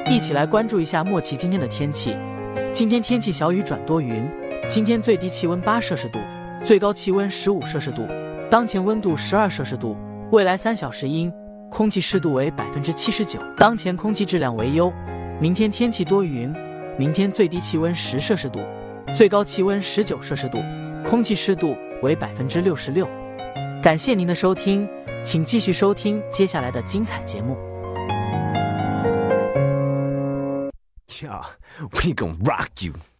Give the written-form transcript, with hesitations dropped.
一起来关注一下莫奇今天的天气。今天天气小雨转多云，今天最低气温8摄氏度，最高气温15摄氏度，当前温度12摄氏度，未来3小时阴，空气湿度为79%，当前空气质量为优。明天天气多云，明天最低气温10摄氏度，最高气温19摄氏度，空气湿度为66%。感谢您的收听，请继续收听接下来的精彩节目。 Yeah, we gon' rock you.